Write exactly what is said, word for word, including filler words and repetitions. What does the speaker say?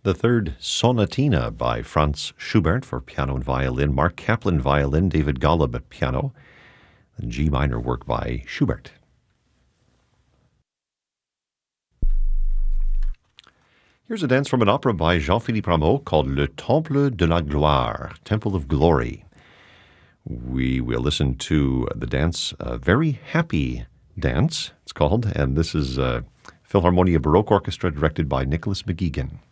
The third Sonatina by Franz Schubert for piano and violin, Mark Kaplan violin, David Golub at piano, and G minor work by Schubert. Here's a dance from an opera by Jean-Philippe Rameau called Le Temple de la Gloire, Temple of Glory. We will listen to the dance, a Very Happy Dance, it's called, and this is uh, Philharmonia Baroque Orchestra directed by Nicholas McGeegan.